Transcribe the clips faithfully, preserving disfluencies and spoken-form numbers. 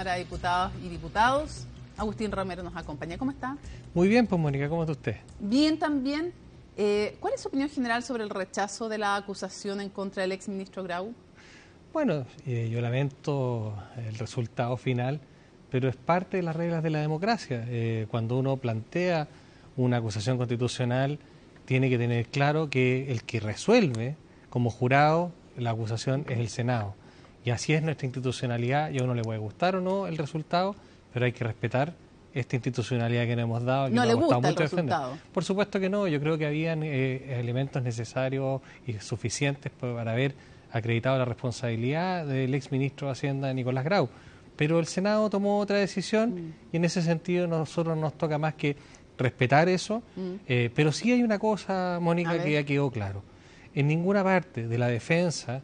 Cámara de Diputados y Diputados. Agustín Romero nos acompaña. ¿Cómo está? Muy bien, pues Mónica, ¿cómo está usted? Bien también. Eh, ¿Cuál es su opinión general sobre el rechazo de la acusación en contra del exministro Grau? Bueno, eh, yo lamento el resultado final, pero es parte de las reglas de la democracia. Eh, cuando uno plantea una acusación constitucional, tiene que tener claro que el que resuelve como jurado la acusación es el Senado. Y así es nuestra institucionalidad, y a uno le puede gustar o no el resultado, pero hay que respetar esta institucionalidad que nos hemos dado. Que ¿No nos le ha gustado gusta el mucho resultado? defender. Por supuesto que no, yo creo que habían eh, elementos necesarios y suficientes para haber acreditado la responsabilidad del exministro de Hacienda, Nicolás Grau. Pero el Senado tomó otra decisión mm. y en ese sentido a nosotros nos toca más que respetar eso, mm. eh, pero sí hay una cosa, Mónica, que ya quedó claro. En ninguna parte de la defensa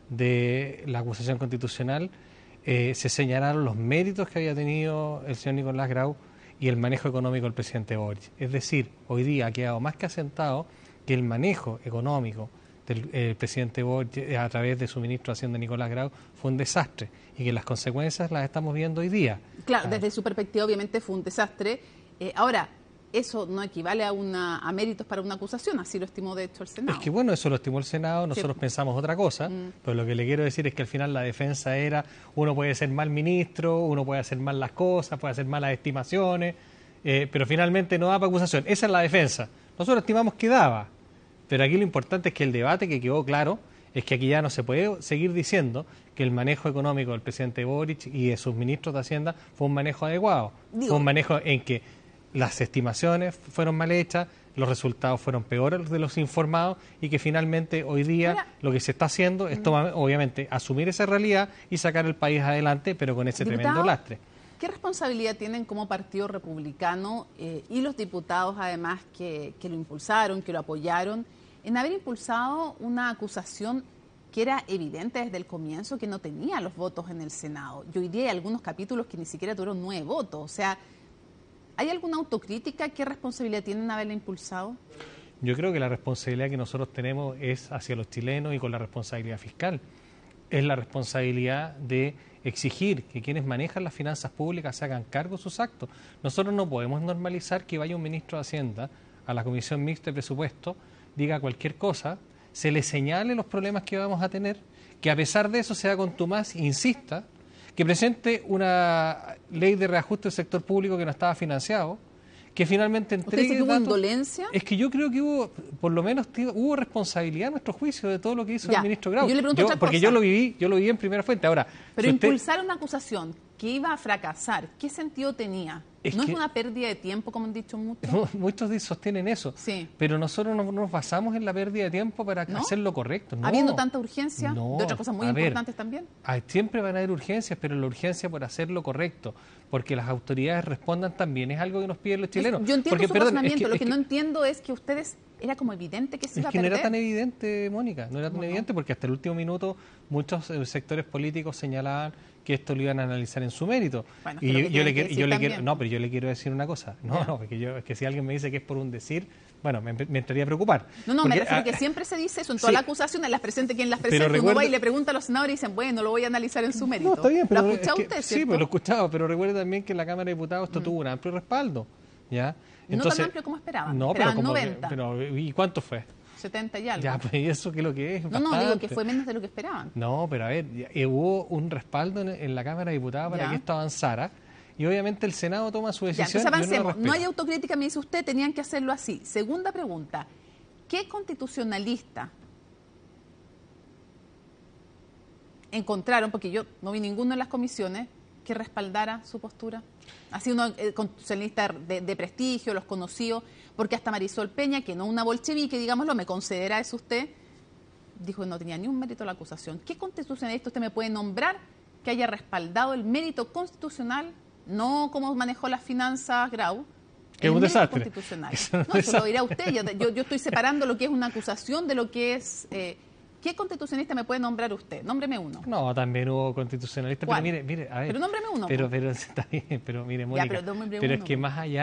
de la acusación constitucional eh, se señalaron los méritos que había tenido el señor Nicolás Grau y el manejo económico del presidente Boric. Es decir, hoy día ha quedado más que asentado que el manejo económico del eh, presidente Boric eh, a través de su ministro de Hacienda, Nicolás Grau, fue un desastre y que las consecuencias las estamos viendo hoy día. Claro, ah. desde su perspectiva obviamente fue un desastre. Eh, ahora, eso no equivale a, una, a méritos para una acusación, así lo estimó de hecho el Senado. Es que bueno, eso lo estimó el Senado, nosotros sí. pensamos otra cosa, mm. pero lo que le quiero decir es que al final la defensa era, uno puede ser mal ministro, uno puede hacer mal las cosas, puede hacer malas estimaciones, eh, pero finalmente no da para acusación. Esa es la defensa. Nosotros estimamos que daba, pero aquí lo importante es que el debate que quedó claro es que aquí ya no se puede seguir diciendo que el manejo económico del presidente Boric y de sus ministros de Hacienda fue un manejo adecuado, Digo, fue un manejo en que las estimaciones fueron mal hechas, los resultados fueron peores de los informados y que finalmente hoy día Ahora, lo que se está haciendo es tomar, obviamente asumir esa realidad y sacar el país adelante, pero con ese diputado, tremendo lastre. ¿Qué responsabilidad tienen como Partido Republicano eh, y los diputados además que, que lo impulsaron, que lo apoyaron, en haber impulsado una acusación que era evidente desde el comienzo que no tenía los votos en el Senado? Y hoy día hay algunos capítulos que ni siquiera tuvieron nueve votos, o sea, ¿hay alguna autocrítica? ¿Qué responsabilidad tienen haberla impulsado? Yo creo que la responsabilidad que nosotros tenemos es hacia los chilenos y con la responsabilidad fiscal. Es la responsabilidad de exigir que quienes manejan las finanzas públicas se hagan cargo de sus actos. Nosotros no podemos normalizar que vaya un ministro de Hacienda a la Comisión Mixta de Presupuesto, diga cualquier cosa, se le señale los problemas que vamos a tener, que a pesar de eso sea contumaz e insista, que presente una ley de reajuste del sector público que no estaba financiado, que finalmente entregue ¿Usted dice que hubo datos. indolencia? Es que yo creo que hubo, por lo menos tío, hubo responsabilidad a nuestro juicio de todo lo que hizo ya, el ministro Grau. Yo le pregunto yo, otra porque cosa. yo lo viví, yo lo viví en primera fuente. Ahora, pero si impulsar usted... una acusación que iba a fracasar, ¿qué sentido tenía? Es ¿No que... es una pérdida de tiempo, como han dicho muchos? Muchos sostienen eso, sí. pero nosotros no nos basamos en la pérdida de tiempo para ¿No? hacer lo correcto. No. ¿Habiendo tanta urgencia no. de otras cosas muy a importantes ver, también? Siempre van a haber urgencias, pero la urgencia por hacer lo correcto, porque las autoridades respondan también, es algo que nos piden los chilenos. Es, yo entiendo porque, su perdón, razonamiento, es que, lo es que, que no entiendo es que ustedes, era como evidente que se es iba a que perder. no era tan evidente, Mónica, no era tan no, evidente no. porque hasta el último minuto muchos eh, sectores políticos señalaban que esto lo iban a analizar en su mérito. Bueno, y yo, yo le, quiero, yo le quiero, también. no, pero yo le quiero decir una cosa, no, no, porque yo es que si alguien me dice que es por un decir, bueno, me, me entraría a preocupar. No, no, porque, me refiero ah, que siempre se dice eso en todas sí. las acusaciones, las presente quien las presenta, recuerda, uno va y le pregunta a los senadores y dicen, bueno, lo voy a analizar en su mérito. No, está bien, pero ¿Lo ha escuchado es que, usted, sí, cierto? pues lo he escuchado, pero recuerde también que en la Cámara de Diputados esto mm. tuvo un amplio respaldo, ¿ya? Entonces, no tan amplio como esperaban, no, esperaban pero como, noventa. Pero, ¿y cuánto fue? setenta y algo. Ya, pues eso que es lo que es. No, bastante. no, digo que fue menos de lo que esperaban. No, pero a ver, ya, hubo un respaldo en, en la Cámara de Diputados para ya. que esto avanzara y obviamente el Senado toma su decisión. Ya, entonces avancemos. Y uno no hay autocrítica, me dice usted, tenían que hacerlo así. Segunda pregunta, ¿qué constitucionalista encontraron, porque yo no vi ninguno en las comisiones, que respaldara su postura? Así uno eh, constitucionalista de, de prestigio, los conocidos, porque hasta Marisol Peña, que no una bolchevique, digámoslo, me considera eso usted, dijo que no tenía ni un mérito la acusación. ¿Qué constitucionalista usted me puede nombrar que haya respaldado el mérito constitucional, no como manejó las finanzas Grau? Que es un desastre. Constitucional. Eso no, no, eso lo dirá usted. Yo, yo, yo estoy separando lo que es una acusación de lo que es... Eh, ¿Qué constitucionalista me puede nombrar usted? Nómbreme uno. No, también hubo constitucionalistas. ¿Cuál? Pero mire, mire, a ver. Pero nómbreme uno. Pero, pero está bien, pero mire, Mónica, ya, pero, pero uno, es que más allá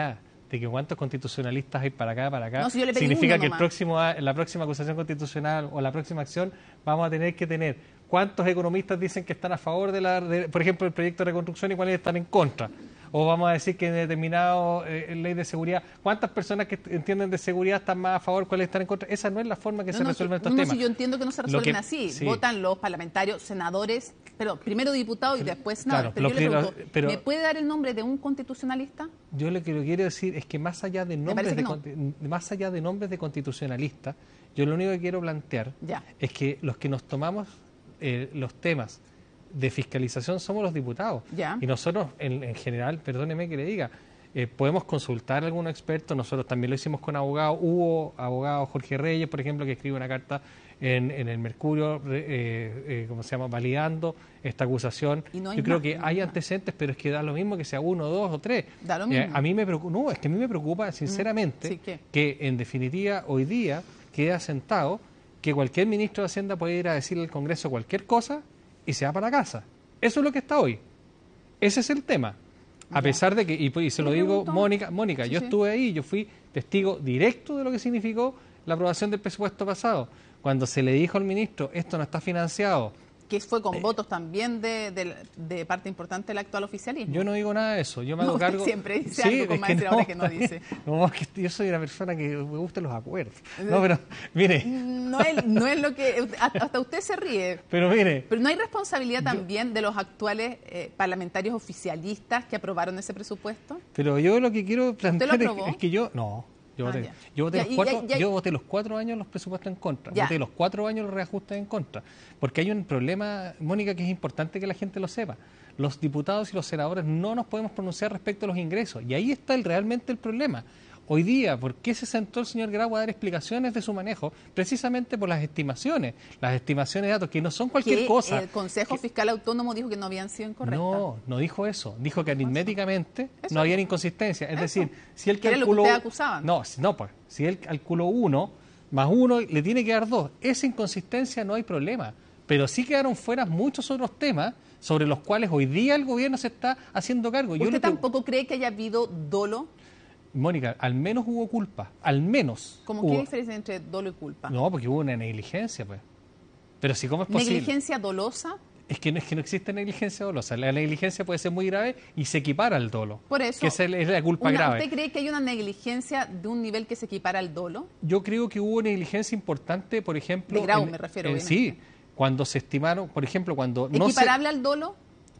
de que cuántos constitucionalistas hay para acá, para acá, no, si yo le pedí significa uno que el nomás. próximo, la próxima acusación constitucional o la próxima acción vamos a tener que tener cuántos economistas dicen que están a favor de la, de, por ejemplo, el proyecto de reconstrucción y cuáles están en contra. O vamos a decir que en determinado eh, ley de seguridad, ¿cuántas personas que entienden de seguridad están más a favor, cuáles están en contra? Esa no es la forma que no, se no, resuelven si, estos no, temas. Si yo entiendo que no se resuelven que, así. Sí. Votan los parlamentarios, senadores, pero primero diputados y después senadores. Claro, pero yo le pero, pregunto, pero, ¿me puede dar el nombre de un constitucionalista? Yo lo que lo quiero decir es que más allá de nombres de, no? más allá de nombres de constitucionalistas, yo lo único que quiero plantear ya. es que los que nos tomamos eh, los temas de fiscalización somos los diputados. Ya. Y nosotros, en, en general, perdóneme que le diga, eh, podemos consultar a algún experto, nosotros también lo hicimos con abogados, hubo abogado Jorge Reyes, por ejemplo, que escribe una carta en, en el Mercurio, eh, eh, ¿cómo se llama?, validando esta acusación. Y no hay Yo creo más, que no hay hay antecedentes, pero es que da lo mismo que sea uno, dos o tres. Da lo Eh, mismo. a mí me preocupa, no, es que a mí me preocupa, sinceramente, Mm, ¿sí qué? que en definitiva hoy día queda sentado que cualquier ministro de Hacienda puede ir a decirle al Congreso cualquier cosa y se va para casa. Eso es lo que está hoy. Ese es el tema. A Ya. pesar de que, y, y se lo ¿Le digo, pregunto? Mónica, Mónica, Sí, yo sí. estuve ahí, yo fui testigo directo de lo que significó la aprobación del presupuesto pasado. Cuando se le dijo al ministro, esto no está financiado, Que fue con votos también de, de, de parte importante del actual oficialismo. yo no digo nada de eso, yo me No, hago usted cargo... siempre dice Sí, algo, es como que decir ahora que no dice. No, es que yo soy una persona que me gustan los acuerdos. No, pero mire, No es, no es lo que... Hasta usted se ríe. pero mire... Pero no hay responsabilidad también de los actuales eh, parlamentarios oficialistas que aprobaron ese presupuesto. Pero yo lo que quiero plantear es, aprobó? es que yo... No, yo Ah, voté, ya. yo, voté Ya, los y- cuatro, ya- ya- yo voté los cuatro años los presupuestos en contra. Ya. Voté los cuatro años los reajustes en contra. Porque hay un problema, Mónica, que es importante que la gente lo sepa. Los diputados y los senadores no nos podemos pronunciar respecto a los ingresos. Y ahí está el, realmente el problema. Hoy día, ¿por qué se sentó el señor Grau a dar explicaciones de su manejo? Precisamente por las estimaciones. Las estimaciones de datos, que no son cualquier Que cosa. el Consejo Que- Fiscal Autónomo dijo que no habían sido incorrectas. No, no dijo eso. Dijo que aritméticamente Eso. no había inconsistencia. Es Eso. decir, si él Que era lo que calculó... ustedes acusaban. No, si- no, pues, si él calculó uno, más uno, le tiene que dar dos. Esa inconsistencia no hay problema. Pero sí quedaron fuera muchos otros temas sobre los cuales hoy día el gobierno se está haciendo cargo. Yo ¿Usted lo que- tampoco cree que haya habido dolo? Mónica, al menos hubo culpa. Al menos. ¿Cómo hubo- qué diferencia entre dolo y culpa? No, porque hubo una negligencia, pues. Pero si, ¿cómo es posible? ¿Negligencia dolosa? Es que no, es que no existe negligencia dolosa. La negligencia puede ser muy grave y se equipara al dolo. Por eso, que es, el- es la culpa Una- grave. ¿Usted cree que hay una negligencia de un nivel que se equipara al dolo? Yo creo que hubo negligencia importante, por ejemplo... De grado en- me refiero, en- obviamente. Sí, cuando se estimaron, por ejemplo, cuando... no se- ¿Equiparable al dolo?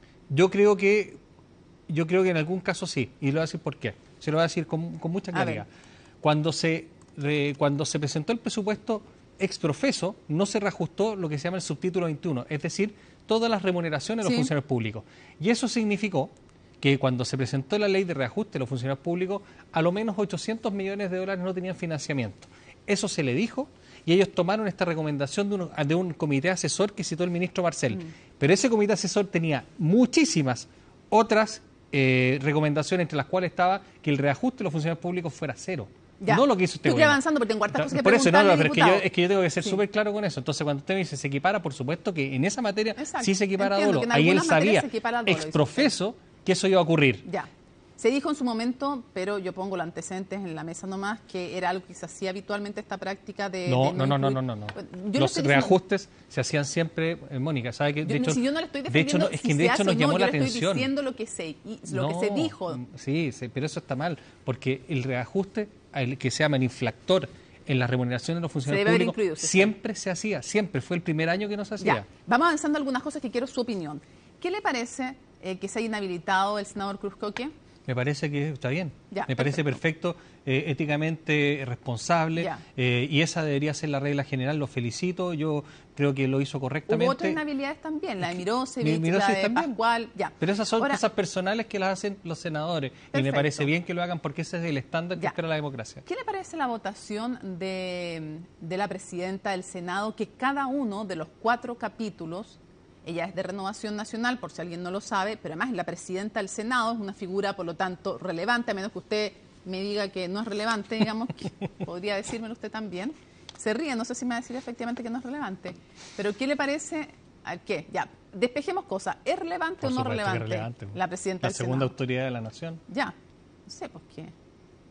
yo creo que yo creo que en algún caso sí, y le voy a decir por qué. Se lo voy a decir con, con mucha A claridad. Cuando se, re- cuando se presentó el presupuesto ex profeso, no se reajustó lo que se llama el subtítulo veintiuno, es decir, todas las remuneraciones de los Sí. funcionarios públicos. Y eso significó que cuando se presentó la ley de reajuste de los funcionarios públicos, a lo menos ochocientos millones de dólares no tenían financiamiento. Eso se le dijo y ellos tomaron esta recomendación de un, de un comité asesor que citó el ministro Marcel. Mm. Pero ese comité asesor tenía muchísimas otras eh, recomendaciones, entre las cuales estaba que el reajuste de los funcionarios públicos fuera cero. Ya. No lo que hizo este Estoy gobierno. avanzando porque tengo hartas cosas que Por eso, no, preguntarle, no, pero es que, yo, diputado. es que yo tengo que ser Sí. súper claro con eso. Entonces, cuando usted me dice se equipara, por supuesto que en esa materia Exacto. sí se equipara a Entiendo dolo. que en Ahí él algunas materias sabía, se equipara a dolo, ex dice profeso, que eso iba a ocurrir. Ya. Se dijo en su momento, pero yo pongo los antecedentes en la mesa nomás, que era algo que se hacía habitualmente esta práctica de... No, de no, no, no, incluir- no, no, no. Yo le Los estoy diciendo- reajustes se hacían siempre, eh, Mónica, ¿sabe que? De Yo- hecho, si yo no le estoy de defendiendo, hecho, no, es si que de se hecho hace nos o llamó no, la yo le estoy atención. diciendo lo que se, y- lo que se No, dijo. Sí, sí, pero eso está mal, porque el reajuste, el que se llama el infractor en la remuneración de los funcionarios debe haber públicos, incluido, sí, siempre se hacía, siempre fue el primer año que no se hacía. Ya, vamos avanzando a algunas cosas que quiero su opinión. ¿Qué le parece eh, que se haya inhabilitado el senador Cruz Coque? Me parece que está bien, Ya, me parece perfecto, eh, éticamente responsable, Ya. eh, y esa debería ser la regla general, lo felicito, yo creo que lo hizo correctamente. Hubo otras inhabilidades también, la de Mirosevich, Mi- la Mirosevich de también. Pascual, ya. Pero esas son Ahora, cosas personales que las hacen los senadores, y me Perfecto. parece bien que lo hagan porque ese es el estándar que Ya. espera la democracia. ¿Qué le parece la votación de, de la presidenta del Senado, que cada uno de los cuatro capítulos, ella es de Renovación Nacional, por si alguien no lo sabe, pero además es la presidenta del Senado, es una figura, por lo tanto, relevante, a menos que usted me diga que no es relevante, digamos, que podría decírmelo usted también. Se ríe, no sé si me va a decir efectivamente que no es relevante. Pero ¿qué le parece? ¿A qué? Ya, despejemos cosas. ¿Es relevante Por o no supuesto que es relevante relevante. la presidenta La del segunda Senado? autoridad de la nación. Ya, no sé por qué.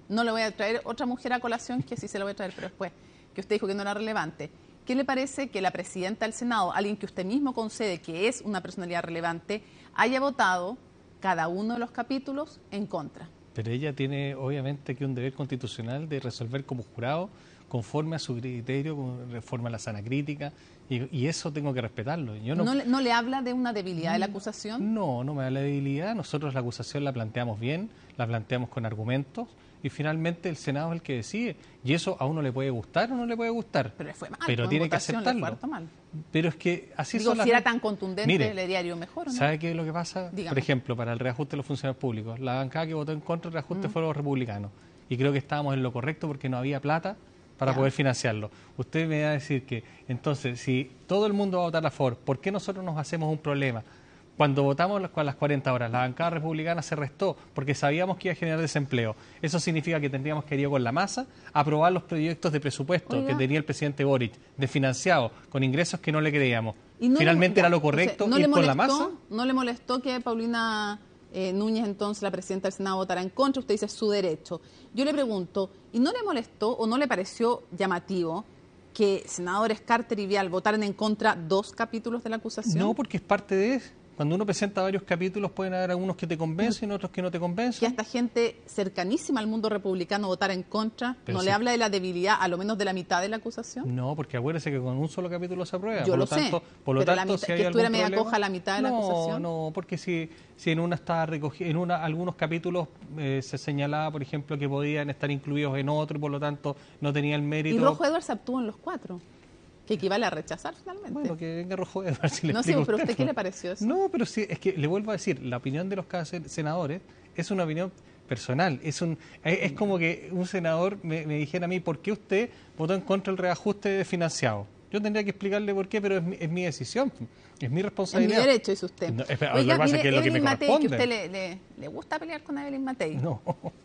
No le voy a traer otra mujer a colación, que sí se la voy a traer, pero después, que usted dijo que no era relevante. ¿Qué le parece que la presidenta del Senado, alguien que usted mismo concede que es una personalidad relevante, haya votado cada uno de los capítulos en contra? Pero ella tiene obviamente que un deber constitucional de resolver como jurado conforme a su criterio, conforme a la sana crítica, y, y eso tengo que respetarlo. Yo no, ¿No, le, ¿No le habla de una debilidad de la acusación? No, no me habla de debilidad. Nosotros la acusación la planteamos bien, la planteamos con argumentos, y finalmente el Senado es el que decide. Y eso a uno le puede gustar o no le puede gustar. Pero le fue mal. Pero tiene que votación, aceptarlo. Le fue harto mal. Pero es que así Digo, son las... si era tan contundente, Mire, le diario mejor, ¿o no? ¿Sabe qué es lo que pasa? Dígame. Por ejemplo, para el reajuste de los funcionarios públicos, la bancada que votó en contra del reajuste Mm. fueron los republicanos. Y creo que estábamos en lo correcto porque no había plata para Ya. poder financiarlo. Usted me va a decir que, entonces, si todo el mundo va a votar a favor, ¿por qué nosotros nos hacemos un problema? Cuando votamos las- con las cuarenta horas, la bancada republicana se restó porque sabíamos que iba a generar desempleo. Eso significa que tendríamos que ir con la masa a aprobar los proyectos de presupuesto Oiga. que tenía el presidente Boric, desfinanciados, con ingresos que no le creíamos. Y no Finalmente le- era lo ya, correcto entonces, ¿no ir le con la molestó- masa. ¿No le molestó que Paulina eh, Núñez, entonces la presidenta del Senado, votara en contra? Usted dice es su derecho. Yo le pregunto, ¿y no le molestó o no le pareció llamativo que senadores Carter y Vial votaran en contra dos capítulos de la acusación? No, porque es parte de eso. Cuando uno presenta varios capítulos pueden haber algunos que te convencen, otros que no te Que convencen. hasta gente cercanísima al mundo republicano votara en contra, Pero ¿no sí. le habla de la debilidad a lo menos de la mitad de la acusación? No, porque acuérdese que con un solo capítulo se aprueba. Yo por lo lo tanto, sé, por lo pero la tanto, mitad- si hay que estuviera algún media problema- coja la mitad de la no, acusación. No, porque si, si en una estaba recogido, en una, algunos capítulos eh, se señalaba, por ejemplo, que podían estar incluidos en otro y por lo tanto no tenía el mérito. Y Rojo Edwards se abstuvo en los cuatro, que equivale a rechazar finalmente. Bueno, que venga Rojo Edwards si le No sé, explico pero usted, ¿usted qué ¿no? le pareció eso? No, pero sí, es que le vuelvo a decir, la opinión de los cada sen- senadores es una opinión personal. Es un es, es como que un senador me, me dijera a mí, ¿por qué usted votó en contra del reajuste financiado? Yo tendría que explicarle por qué, pero es mi, es mi decisión, es mi Es mi responsabilidad. derecho, dice usted. No, espera, Oiga, lo que pasa mire, es que es lo que Evelyn me Matei, que corresponde. usted le, le, le gusta pelear con Evelyn Matei. No.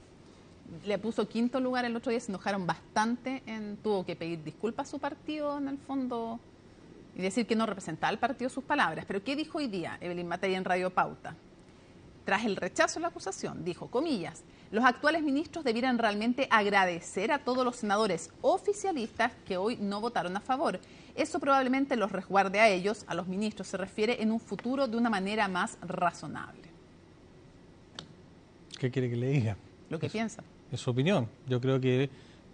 Le puso quinto lugar el otro día, se enojaron bastante, en, tuvo que pedir disculpas a su partido en el fondo y decir que no representaba al partido sus palabras. Pero ¿qué dijo hoy día Evelyn Matei en Radio Pauta? Tras el rechazo de la acusación, dijo, comillas, los actuales ministros debieran realmente agradecer a todos los senadores oficialistas que hoy no votaron a favor. Eso probablemente los resguarde a ellos, a los ministros, se refiere en un futuro de una manera más razonable. ¿Qué quiere que le diga? Lo que Es- piensa. Es su opinión. Yo creo que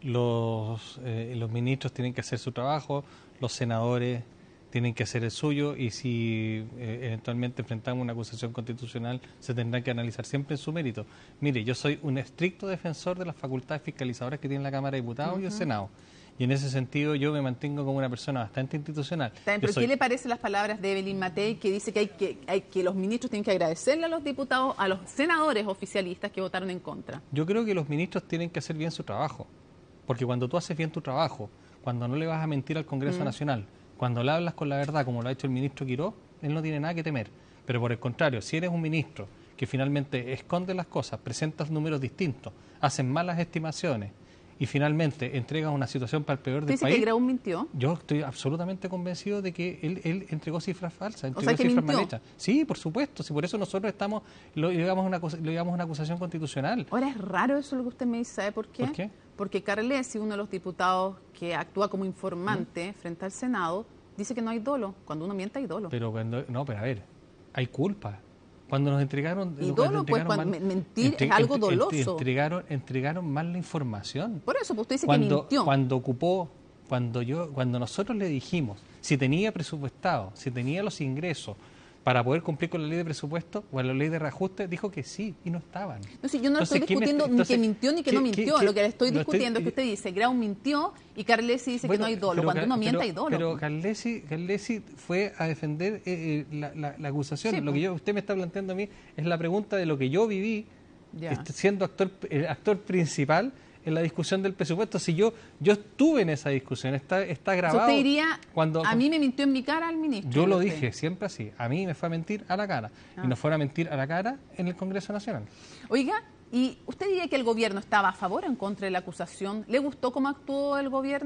los, eh, los ministros tienen que hacer su trabajo, los senadores tienen que hacer el suyo y si eh, eventualmente enfrentamos una acusación constitucional se tendrá que analizar siempre en su mérito. Mire, yo soy un estricto defensor de las facultades fiscalizadoras que tiene la Cámara de Diputados y el Senado. Y en ese sentido yo me mantengo como una persona bastante institucional. Está bien, Yo pero soy- ¿qué le parecen las palabras de Evelyn Matei que dice que hay que, hay que los ministros tienen que agradecerle a los diputados, a los senadores oficialistas que votaron en contra? Yo creo que los ministros tienen que hacer bien su trabajo, porque cuando tú haces bien tu trabajo, cuando no le vas a mentir al Congreso Nacional, cuando le hablas con la verdad, como lo ha hecho el ministro Quiró, él no tiene nada que temer. Pero por el contrario, si eres un ministro que finalmente esconde las cosas, presentas números distintos, hacen malas estimaciones y finalmente entregas una situación para el peor ¿Usted del dice país, que Grau mintió? yo estoy absolutamente convencido de que él, él entregó cifras falsas, entregó sea, que cifras mintió. mal hechas. Sí, por supuesto, si por eso nosotros estamos lo llevamos a una, acusa- lo llevamos a una acusación constitucional. Ahora es raro eso lo que usted me dice, ¿sabe por qué? ¿Por qué? Porque Carlesi, uno de los diputados que actúa como informante frente al Senado, dice que no hay dolo. Cuando uno miente hay dolo. Pero cuando, no, pero a ver, hay culpa. Cuando nos entregaron... Y nos dolo, pues, entregaron cuando mal- mentir es algo entre- doloso. Entregaron, entregaron mal la información. Por eso, pues usted dice que Cuando, mintió. cuando ocupó, cuando yo, cuando nosotros le dijimos si tenía presupuestado, si tenía los ingresos para poder cumplir con la ley de presupuesto o la ley de reajuste, dijo que sí y no estaban. No, sí, yo no Entonces, estoy ¿qué me discutiendo está- ni entonces, que mintió ni que ¿qué- no qué- mintió. qué- Lo que le estoy lo estoy- discutiendo es que usted dice, Grau mintió y Carlesi dice Bueno, que no hay dolo. pero Cuando Car- uno miente pero- hay dolo. Pero Carlesi, Carlesi fue a defender eh, eh, la, la- la acusación. Sí, lo pues. que yo, usted me está planteando a mí es la pregunta de lo que yo viví Ya. este, siendo actor el actor principal en la discusión del presupuesto. Si yo yo estuve en esa discusión, está está O sea, grabado. usted diría, cuando a mí me mintió en mi cara el ministro. yo lo Usted. dije siempre así. A mí me fue a mentir a la cara Ah. y nos fuera a mentir a la cara en el Congreso Nacional. Oiga, ¿y usted diría que el gobierno estaba a favor o en contra de la acusación? ¿Le gustó cómo actuó el gobierno?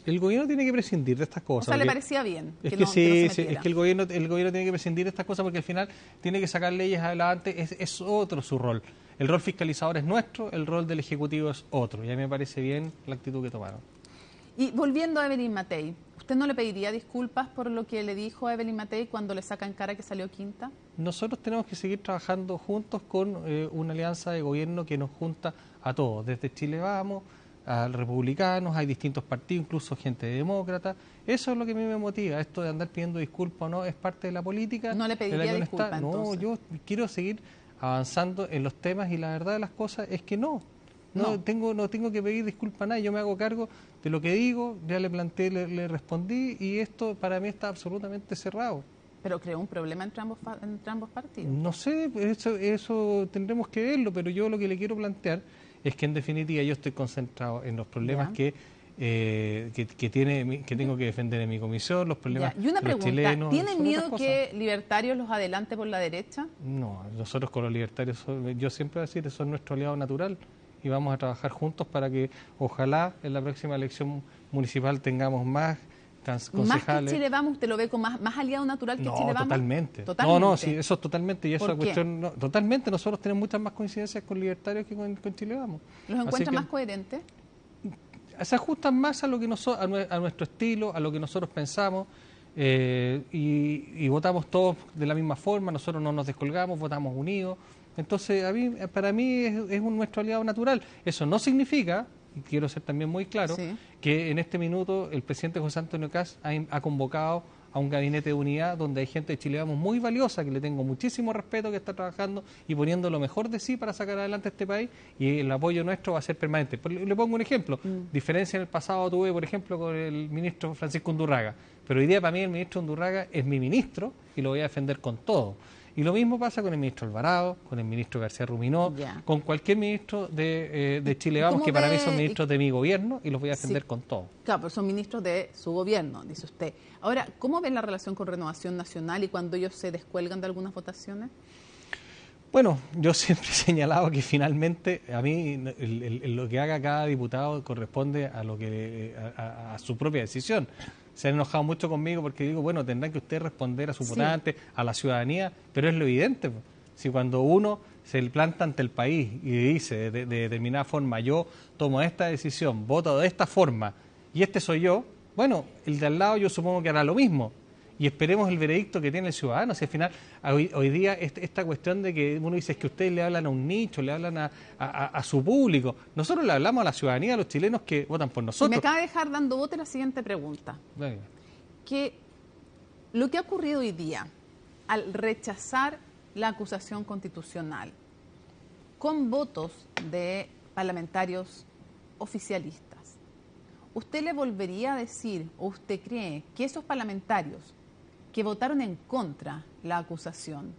El gobierno tiene que prescindir de estas cosas. O sea, le parecía bien. Es que, que no, sí, que no se sí, metiera. es que el gobierno, el gobierno tiene que prescindir de estas cosas porque al final tiene que sacar leyes adelante, es, es otro su rol. El rol fiscalizador es nuestro, el rol del Ejecutivo es otro. Y a mí me parece bien la actitud que tomaron. Y volviendo a Evelyn Matei, ¿usted no le pediría disculpas por lo que le dijo a Evelyn Matei cuando le saca en cara que salió quinta? Nosotros tenemos que seguir trabajando juntos con eh, una alianza de gobierno que nos junta a todos, desde Chile Vamos, a republicanos, hay distintos partidos, incluso gente demócrata. Eso es lo que a mí me motiva, esto de andar pidiendo disculpas o no, es parte de la política. ¿No le pediría disculpas No, entonces? yo quiero seguir avanzando en los temas y la verdad de las cosas es que no. No, No. tengo no tengo que pedir disculpas a nadie, yo me hago cargo de lo que digo, ya le planteé, le, le respondí y esto para mí está absolutamente cerrado. Pero creó un problema entre ambos, fa- entre ambos partidos. No sé, eso, eso tendremos que verlo, pero yo lo que le quiero plantear es que en definitiva yo estoy concentrado en los problemas Ya. que, eh, que, que tiene mi- que tengo que defender en mi comisión, los problemas Ya. Y una de los pregunta, chilenos. ¿tiene son miedo otras que Libertarios los adelante por la derecha? cosas. No, nosotros con los libertarios, son- yo siempre voy a decir que son nuestro aliado natural y vamos a trabajar juntos para que ojalá en la próxima elección municipal tengamos más can- Más que concejales. Chile Vamos, ¿usted lo ve con más, más aliado natural que No, Chile Vamos? totalmente. Totalmente. No, no, sí, eso es totalmente. Y esa ¿Por qué? cuestión, no, totalmente. Nosotros tenemos muchas más coincidencias con libertarios que con, con Chile Vamos. ¿Los Así encuentra que más coherentes? se ajustan más a lo que noso- a, nue- a nuestro estilo, a lo que nosotros pensamos. eh, y, y votamos todos de la misma forma. Nosotros no nos descolgamos, votamos unidos. Entonces, a mí, para mí es, es un, nuestro aliado natural. Eso no significa, y quiero ser también muy claro, Sí. que en este minuto el presidente José Antonio Kast ha, ha convocado a un gabinete de unidad donde hay gente de Chile Vamos muy valiosa, que le tengo muchísimo respeto, que está trabajando y poniendo lo mejor de sí para sacar adelante este país, y el apoyo nuestro va a ser permanente. Por- Le pongo un ejemplo. Mm. Diferencia en el pasado tuve, por ejemplo, con el ministro Francisco Undurraga, pero hoy día para mí el ministro Undurraga es mi ministro y lo voy a defender con todo. Y lo mismo pasa con el ministro Alvarado, con el ministro García Ruminó, Ya. con cualquier ministro de, eh, de Chile ¿Y Vamos, cómo que para ve- mí son ministros de mi gobierno y los voy a defender Sí. con todo. Claro, pero son ministros de su gobierno, dice usted. Ahora, ¿cómo ven la relación con Renovación Nacional y cuando ellos se descuelgan de algunas votaciones? Bueno, yo siempre he señalado que finalmente a mí el- el- lo que haga cada diputado corresponde a lo que a, a- a su propia decisión. Se han enojado mucho conmigo porque digo, bueno, tendrán que usted responder a sus Sí. votantes, a la ciudadanía, pero es lo evidente. po. Si cuando uno se le planta ante el país y dice de, de- de determinada forma, yo tomo esta decisión, voto de esta forma y este soy yo, bueno, el de al lado yo supongo que hará lo mismo. Y esperemos el veredicto que tiene el ciudadano. Si al final, hoy, hoy día, este- esta cuestión de que uno dice es que ustedes le hablan a un nicho, le hablan a, a- a- a su público. Nosotros le hablamos a la ciudadanía, a los chilenos que votan por Y me nosotros. acaba de dejar dando voto la siguiente pregunta. Venga. Que lo que ha ocurrido hoy día, al rechazar la acusación constitucional, con votos de parlamentarios oficialistas, ¿usted le volvería a decir o usted cree que esos parlamentarios que votaron en contra la acusación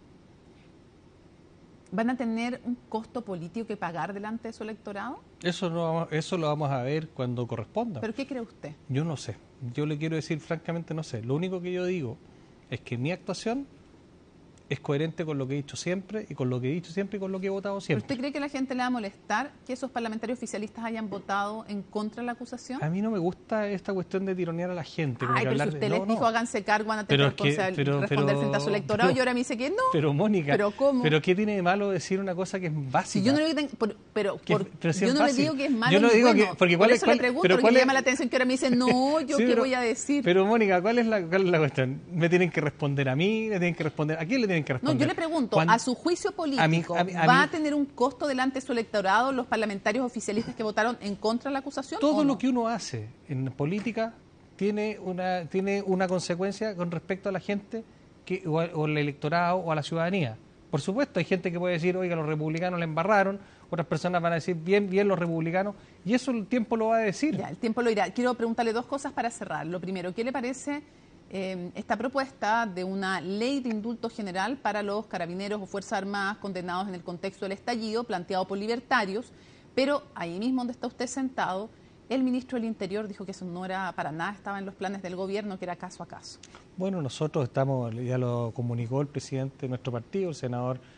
van a tener un costo político que pagar delante de su electorado? Eso, no vamos- eso lo vamos a ver cuando corresponda. ¿Pero qué cree usted? Yo no sé. Yo le quiero decir francamente no sé. Lo único que yo digo es que mi actuación es coherente con lo que he dicho siempre y con lo que he dicho siempre y con lo que he votado ¿Pero siempre. usted cree que a la gente le va a molestar que esos parlamentarios oficialistas hayan votado en contra de la acusación? A mí no me gusta esta cuestión de tironear a la gente. como Ay, que pero si hablar usted de- les no, dijo no. háganse cargo, van a Pero tener es que- que pero- responder pero- frente a su electorado pero- y ahora me dice que no. Pero Mónica, ¿Pero cómo? ¿pero qué tiene de malo decir una cosa que es básica? Si yo no le digo, por- pero, Que- por- pero si yo es no le fácil. digo que es malo Yo no ni digo bueno. que- porque por cuál es- eso cuál- le pregunto, pero porque cuál me es- llama la atención que ahora me dicen, no, yo Sí, qué pero- voy a decir. Pero Mónica, ¿cuál es, la, ¿cuál es la cuestión? ¿Me tienen que responder a mí? ¿Le tienen que responder? ¿A quién le tienen que No, responder? yo le pregunto, Cuando- a su juicio político, a mí- a mí- a ¿va mí- a tener un costo delante de su electorado los parlamentarios oficialistas que votaron en contra de la acusación? Todo o lo no? que uno hace en política tiene una tiene una consecuencia con respecto a la gente que o, a- o al electorado o a la ciudadanía. Por supuesto, hay gente que puede decir, oiga, los republicanos le embarraron, otras personas van a decir, bien, bien los republicanos, y eso el tiempo lo va a decir. Ya, el tiempo lo irá. Quiero preguntarle dos cosas para cerrar. Lo primero, ¿qué le parece eh, esta propuesta de una ley de indulto general para los carabineros o Fuerzas Armadas condenados en el contexto del estallido, planteado por libertarios? Pero ahí mismo donde está usted sentado, el ministro del Interior dijo que eso no era para nada, estaba en los planes del gobierno, que era caso a caso. Bueno, nosotros estamos, ya lo comunicó el presidente de nuestro partido, el senador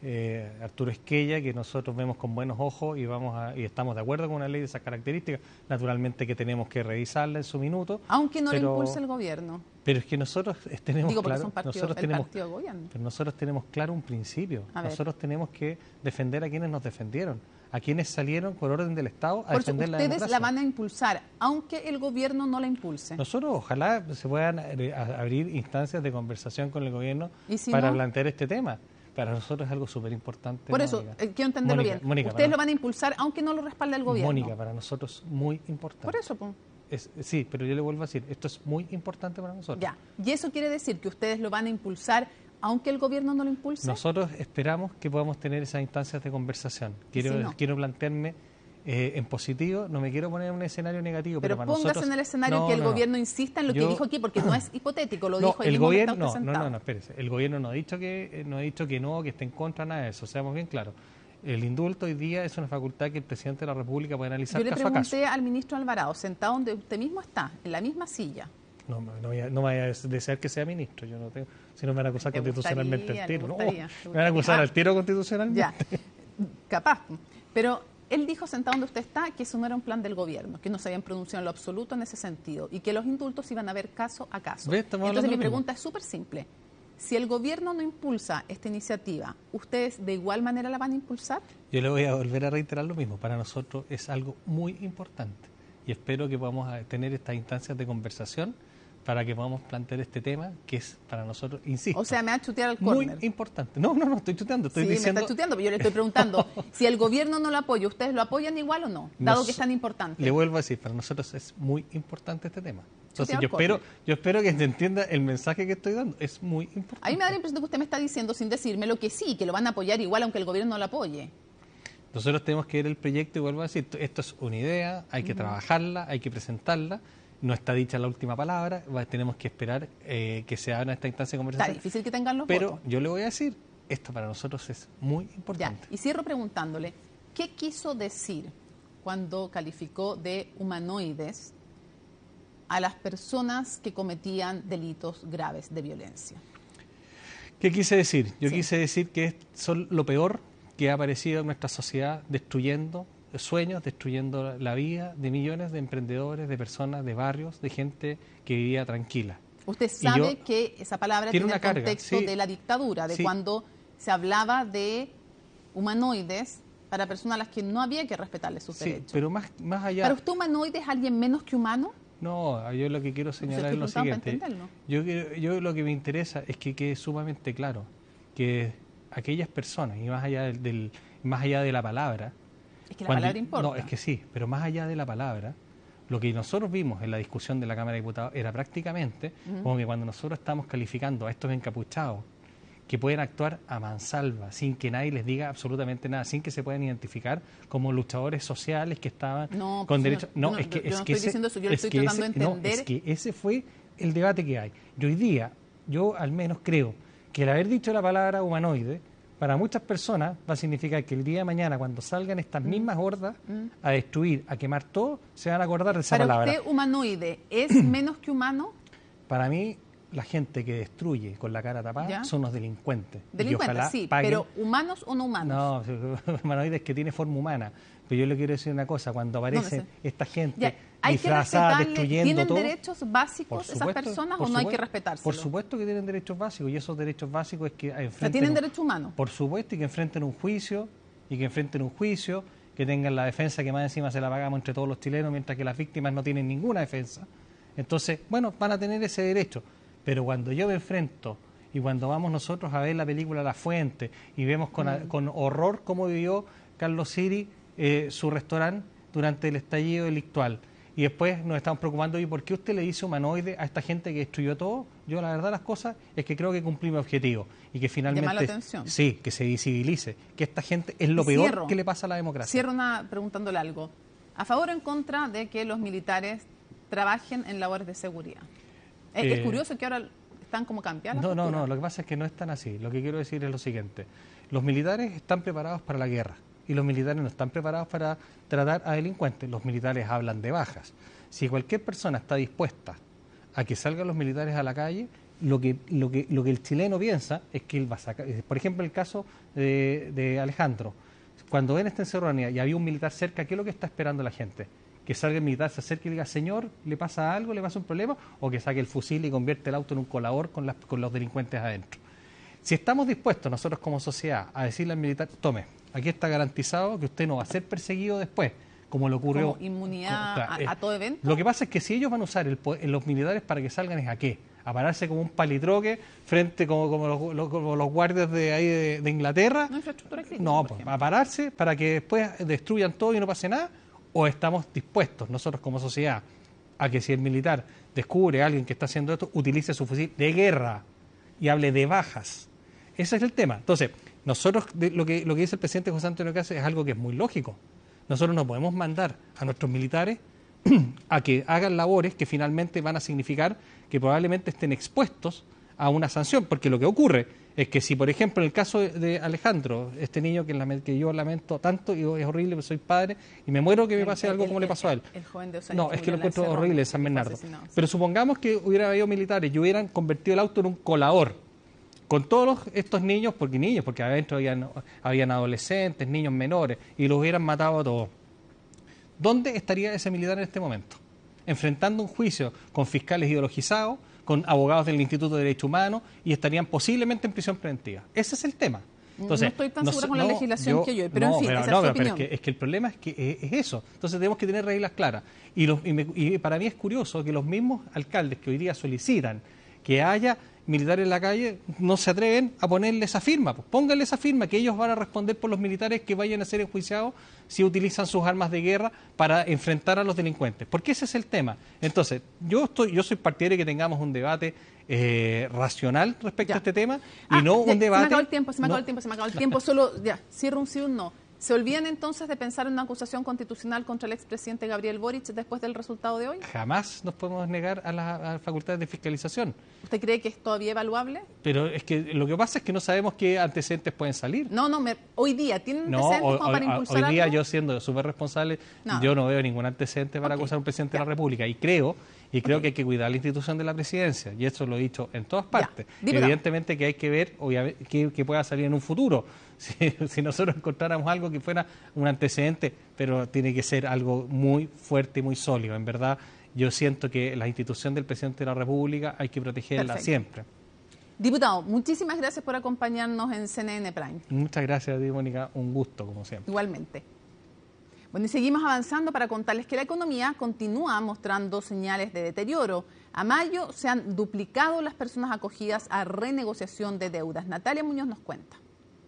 eh, Arturo Esquella, que nosotros vemos con buenos ojos y vamos a, y estamos de acuerdo con una ley de esas características, naturalmente que tenemos que revisarla en su minuto. Aunque no pero, la impulse el gobierno. Pero es que nosotros tenemos Digo, claro, son partido, nosotros el tenemos, partido de gobierno. pero nosotros tenemos claro un principio. A nosotros ver. tenemos que defender a quienes nos defendieron, a quienes salieron por orden del Estado a por defender eso, la ustedes democracia. la van a impulsar, aunque el gobierno no la impulse. Nosotros ojalá se puedan eh, abrir instancias de conversación con el gobierno si para no? plantear este tema. Para nosotros es algo súper importante. Por eso, eh, quiero entenderlo Mónica, bien. Mónica, Ustedes para, lo van a impulsar aunque no lo respalde el gobierno. Mónica, para nosotros es muy importante. Por eso, pues. Es, sí, pero yo le vuelvo a decir, esto es muy importante para nosotros. Ya, y eso quiere decir que ustedes lo van a impulsar aunque el gobierno no lo impulse. Nosotros esperamos que podamos tener esas instancias de conversación. Quiero, si no? quiero plantearme eh, en positivo, no me quiero poner en un escenario negativo. Pero, pero para póngase nosotros, en el escenario no, que el no, gobierno insista en lo yo, que dijo aquí, porque no es hipotético, lo no, dijo el, el mismo gobierno, que está no, presentado. no, no, no, espérese. El gobierno no ha dicho que no ha dicho que no, que esté en contra, nada de eso, seamos bien claros. El indulto hoy día es una facultad que el presidente de la República puede analizar Yo le caso a caso. pregunté al ministro Alvarado, sentado donde usted mismo está, en la misma silla. No, no, vaya, no vaya a desear que sea ministro, yo no tengo, si no me van a acusar ¿Te constitucionalmente gustaría, al tiro. No, gustaría, me van a acusar ah, al tiro constitucionalmente. Ya, capaz. Pero él dijo, sentado donde usted está, que eso no era un plan del gobierno, que no se habían pronunciado en lo absoluto en ese sentido y que los indultos iban a ver caso a caso. ¿Ve? Entonces mi pregunta es súper simple. Si el gobierno no impulsa esta iniciativa, ¿ustedes de igual manera la van a impulsar? Yo le voy a volver a reiterar lo mismo. Para nosotros es algo muy importante y espero que podamos tener estas instancias de conversación para que podamos plantear este tema que es para nosotros, insisto, o sea, me va a chutear al muy córner. importante. No, no, no, estoy chuteando, estoy sí, diciendo... me está chuteando, pero yo le estoy preguntando, si el gobierno no lo apoya, ¿ustedes lo apoyan igual o no? Dado Nos, que es tan importante. Le vuelvo a decir, para nosotros es muy importante este tema. Entonces yo córner. espero, yo espero que se entienda el mensaje que estoy dando, es muy importante. A mí me da la impresión que usted me está diciendo sin decirme lo que sí, que lo van a apoyar igual aunque el gobierno no lo apoye. Nosotros tenemos que ver el proyecto y vuelvo a decir, esto es una idea, hay que uh-huh. trabajarla, hay que presentarla. No está dicha la última palabra, tenemos que esperar eh, que se abra esta instancia de conversación. Está difícil que tengan los Pero votos. yo le voy a decir, esto para nosotros es muy importante. Ya, y cierro preguntándole, ¿qué quiso decir cuando calificó de humanoides a las personas que cometían delitos graves de violencia? ¿Qué quise decir? Yo sí. quise decir que son lo peor que ha aparecido en nuestra sociedad, destruyendo sueños, destruyendo la vida de millones de emprendedores, de personas, de barrios, de gente que vivía tranquila. Usted sabe yo, que esa palabra tiene, tiene el carga, contexto sí, de la dictadura, de sí. cuando se hablaba de humanoides para personas a las que no había que respetarles sus sí, derechos. Pero más, más allá... ¿Para usted humanoide es alguien menos que humano? No, yo lo que quiero señalar es lo siguiente. Yo, yo lo que me interesa es que quede sumamente claro que aquellas personas, y más allá del, del más allá de la palabra... Es que la palabra importa. No, es que sí, pero más allá de la palabra, lo que nosotros vimos en la discusión de la Cámara de Diputados era prácticamente uh-huh. como que cuando nosotros estamos calificando a estos encapuchados que pueden actuar a mansalva, sin que nadie les diga absolutamente nada, sin que se puedan identificar como luchadores sociales que estaban no, con pues derechos... No, no, no, es que, yo es no que estoy ese, diciendo eso, yo le estoy que tratando ese, de entender... No, es que ese fue el debate que hay. Y hoy día, yo al menos creo que el haber dicho la palabra humanoide, para muchas personas va a significar que el día de mañana, cuando salgan estas mm. mismas hordas mm. a destruir, a quemar todo, se van a acordar de esa ¿Para palabra. ¿Para usted humanoide es menos que humano? Para mí, la gente que destruye con la cara tapada ¿Ya? son los delincuentes. Delincuentes, sí, paguen... pero ¿humanos o no humanos? No, humanoides que tiene forma humana. Pero yo le quiero decir una cosa, cuando aparece no esta gente ya, hay disfrazada, que destruyendo ¿tienen todo... ¿Tienen derechos básicos supuesto, esas personas o no supuesto, hay que respetárselos? Por supuesto que tienen derechos básicos, y esos derechos básicos es que enfrenten... ¿Tienen un, derecho humano? Por supuesto, y que enfrenten un juicio, y que enfrenten un juicio, que tengan la defensa que más encima se la pagamos entre todos los chilenos, mientras que las víctimas no tienen ninguna defensa. Entonces, bueno, van a tener ese derecho. Pero cuando yo me enfrento y cuando vamos nosotros a ver la película La Fuente y vemos con, mm. con horror cómo vivió Carlos Siri eh, su restaurante durante el estallido delictual y después nos estamos preocupando, ¿y por qué usted le dice humanoide a esta gente que destruyó todo? Yo la verdad las cosas es que creo que cumplí mi objetivo y que finalmente... Llama la atención. Sí, que se visibilice, que esta gente es lo peor Cierro. que le pasa a la democracia. Cierro una, preguntándole algo. ¿A favor o en contra de que los militares trabajen en labores de seguridad? Eh, es curioso que ahora están como cambiadas. No, no, no, lo que pasa es que no es tan así. Lo que quiero decir es lo siguiente. Los militares están preparados para la guerra y los militares no están preparados para tratar a delincuentes. Los militares hablan de bajas. Si cualquier persona está dispuesta a que salgan los militares a la calle, lo que, lo que, lo que el chileno piensa es que él va a sacar, por ejemplo, el caso de, de Alejandro, cuando ven esta encerronía y había un militar cerca, ¿qué es lo que está esperando la gente? Que salga el militar, se acerque y diga, señor, ¿le pasa algo? ¿Le pasa un problema? O que saque el fusil y convierte el auto en un colador con, las, con los delincuentes adentro. Si estamos dispuestos nosotros como sociedad a decirle al militar, tome, aquí está garantizado que usted no va a ser perseguido después, como le ocurrió... Como inmunidad como, a, a todo evento. Lo que pasa es que si ellos van a usar el, los militares para que salgan, ¿es a qué? A pararse como un palitroque frente como, como, los, los, como los guardias de ahí de, de Inglaterra. No, infraestructura crítica, no, pues, a pararse para que después destruyan todo y no pase nada. ¿O estamos dispuestos nosotros como sociedad a que si el militar descubre a alguien que está haciendo esto, utilice su fusil de guerra y hable de bajas? Ese es el tema. Entonces, nosotros, lo que, lo que dice el presidente José Antonio Caz es algo que es muy lógico. Nosotros no podemos mandar a nuestros militares a que hagan labores que finalmente van a significar que probablemente estén expuestos a una sanción, porque lo que ocurre es que si, por ejemplo, en el caso de Alejandro, este niño que, que yo lamento tanto, y es horrible, porque soy padre, y me muero que me pase el, algo el, como el, le pasó a él. El, el joven de no, es que lo encuentro horrible en San Bernardo. Sí. Pero supongamos que hubiera habido militares y hubieran convertido el auto en un colador, con todos los, estos niños, porque niños, porque adentro habían, habían adolescentes, niños menores, y los hubieran matado a todos. ¿Dónde estaría ese militar en este momento? Enfrentando un juicio con fiscales ideologizados, con abogados del Instituto de Derechos Humanos, y estarían posiblemente en prisión preventiva. Ese es el tema. Entonces, no estoy tan no, segura con no, la legislación yo, que yo, pero no, en fin, pero, esa no, es su pero, opinión. pero es, que, es que el problema es que es, es eso. Entonces tenemos que tener reglas claras. Y, los, y, me, y para mí es curioso que los mismos alcaldes que hoy día solicitan que haya militares en la calle no se atreven a ponerle esa firma. Pues pónganle esa firma, que ellos van a responder por los militares que vayan a ser enjuiciados si utilizan sus armas de guerra para enfrentar a los delincuentes. Porque ese es el tema. Entonces, yo estoy, yo soy partidario de que tengamos un debate eh, racional respecto ya. a este tema y ah, no ya, un debate... Se me acabó el tiempo, se me no, acabó el tiempo, se me acabó el tiempo. Solo, ya, cierro un sí o un no. ¿Se olvidan entonces de pensar en una acusación constitucional contra el expresidente Gabriel Boric después del resultado de hoy? Jamás nos podemos negar a las facultades de fiscalización. ¿Usted cree que es todavía evaluable? Pero es que lo que pasa es que no sabemos qué antecedentes pueden salir. No, no, me, hoy día, ¿tienen no, antecedentes hoy, como para impulsar hoy día algo? yo siendo súper responsable, no. yo no veo ningún antecedente para okay. acusar a un presidente ya. de la República. Y creo y creo okay. que hay que cuidar la institución de la presidencia. Y eso lo he dicho en todas partes. Evidentemente que hay que ver obviamente, que, que pueda salir en un futuro. Si, si nosotros encontráramos algo que fuera un antecedente, pero tiene que ser algo muy fuerte y muy sólido. En verdad, yo siento que la institución del presidente de la República hay que protegerla Perfecto. siempre. Diputado, muchísimas gracias por acompañarnos en C N N Prime. Muchas gracias a ti, Mónica. Un gusto, como siempre. Igualmente. Bueno, y seguimos avanzando para contarles que la economía continúa mostrando señales de deterioro. A mayo se han duplicado las personas acogidas a renegociación de deudas. Natalia Muñoz nos cuenta.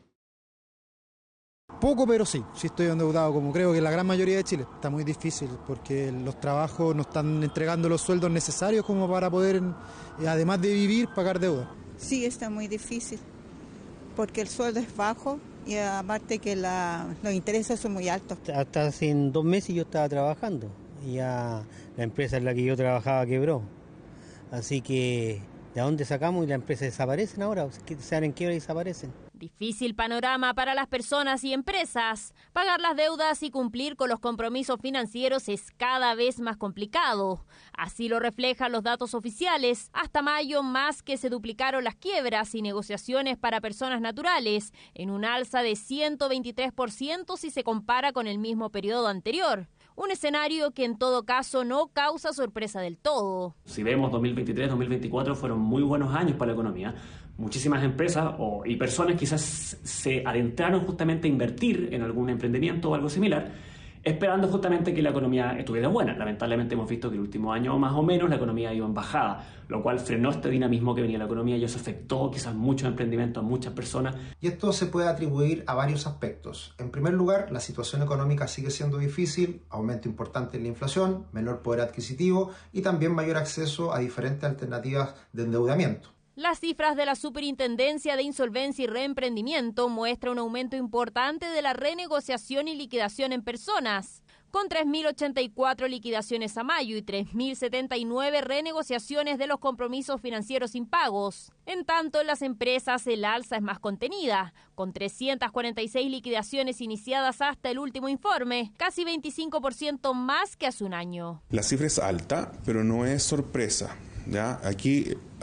Poco, pero sí, sí estoy endeudado, como creo que la gran mayoría de Chile. Está muy difícil porque los trabajos no están entregando los sueldos necesarios como para poder, además de vivir, pagar deuda. Sí, está muy difícil porque el sueldo es bajo y aparte que la, los intereses son muy altos. Hasta hace dos meses yo estaba trabajando y ya la empresa en la que yo trabajaba quebró. Así que, ¿de dónde sacamos? Y las empresas desaparecen ahora, se dan en quiebra y desaparecen. Difícil panorama para las personas y empresas. Pagar las deudas y cumplir con los compromisos financieros es cada vez más complicado. Así lo reflejan los datos oficiales. Hasta mayo, más que se duplicaron las quiebras y negociaciones para personas naturales, en un alza de ciento veintitrés por ciento si se compara con el mismo periodo anterior. Un escenario que en todo caso no causa sorpresa del todo. Si vemos dos mil veintitrés, dos mil veinticuatro fueron muy buenos años para la economía. Muchísimas empresas o, y personas quizás se adentraron justamente a invertir en algún emprendimiento o algo similar, esperando justamente que la economía estuviera buena. Lamentablemente hemos visto que el último año más o menos la economía iba en bajada, lo cual frenó este dinamismo que venía la economía y eso afectó quizás muchos emprendimientos a muchas personas. Y esto se puede atribuir a varios aspectos. En primer lugar, la situación económica sigue siendo difícil, aumento importante en la inflación, menor poder adquisitivo y también mayor acceso a diferentes alternativas de endeudamiento. Las cifras de la Superintendencia de Insolvencia y Reemprendimiento muestran un aumento importante de la renegociación y liquidación en personas, con tres mil ochenta y cuatro liquidaciones a mayo y tres mil setenta y nueve renegociaciones de los compromisos financieros impagos. En tanto, en las empresas el alza es más contenida, con trescientas cuarenta y seis liquidaciones iniciadas hasta el último informe, casi veinticinco por ciento más que hace un año. La cifra es alta, pero no es sorpresa, ¿ya? Aquí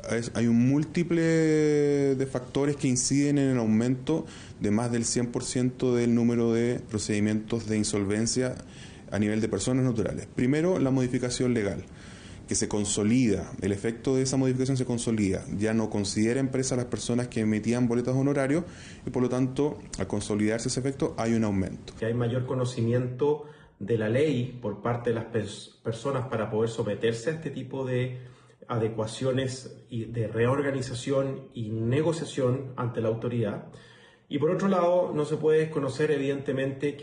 hay un múltiple de factores que inciden en el aumento de más del cien por ciento del número de procedimientos de insolvencia a nivel de personas naturales. Primero, la modificación legal, que se consolida, el efecto de esa modificación se consolida, ya no considera empresa a las personas que emitían boletas de honorario y por lo tanto, al consolidarse ese efecto, hay un aumento. Que hay mayor conocimiento de la ley por parte de las pers- personas para poder someterse a este tipo de adecuaciones y de reorganización y negociación ante la autoridad. Y por otro lado, no se puede desconocer evidentemente que